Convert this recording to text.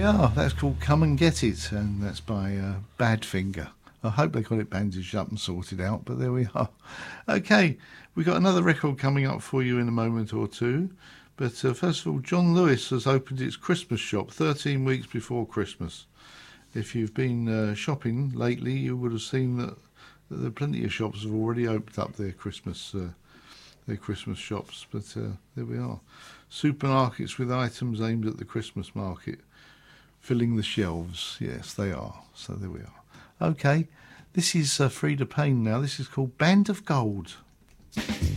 are. That's called Come and Get It, and that's by Badfinger. I hope they got it bandaged up and sorted out, but there we are. Okay, we've got another record coming up for you in a moment or two. But first of all, John Lewis has opened its Christmas shop 13 weeks before Christmas. If you've been shopping lately, you would have seen that there are plenty of shops have already opened up their Christmas shops. But there we are. Supermarkets with items aimed at the Christmas market, filling the shelves. Yes, they are. So there we are. Okay, this is Frida Payne now. This is called Band of Gold.